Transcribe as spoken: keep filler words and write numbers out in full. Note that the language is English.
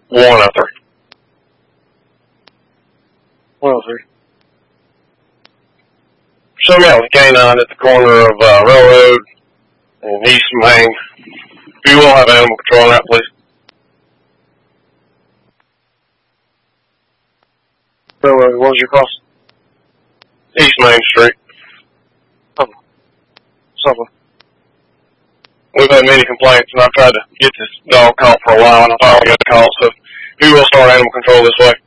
one oh three. one oh three. Show me out with canine at the corner of uh, Railroad and East Main. If you will have animal control on that, please. Railroad, what was your cost? East Main Street. Something. Something. We've had many complaints, and I've tried to get this dog caught for a while, and I finally got a call, so we will start animal control this way.